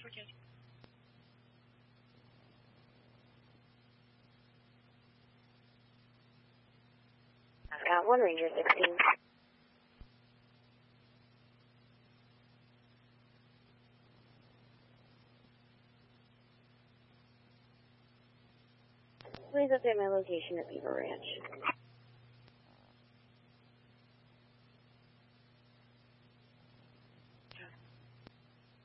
Got 1 Ranger 16. Please update my location at Beaver Ranch.